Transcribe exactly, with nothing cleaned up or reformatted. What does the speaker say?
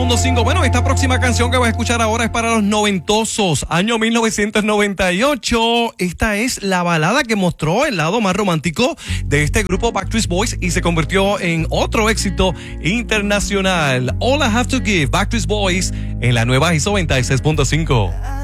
punto cinco. Bueno, esta próxima canción que vas a escuchar ahora es para los noventosos, año mil novecientos noventa y ocho. Esta es la balada que mostró el lado más romántico de este grupo Backstreet Boys y se convirtió en otro éxito internacional. All I Have to Give, Backstreet Boys, en la nueva I S O noventa y seis punto cinco.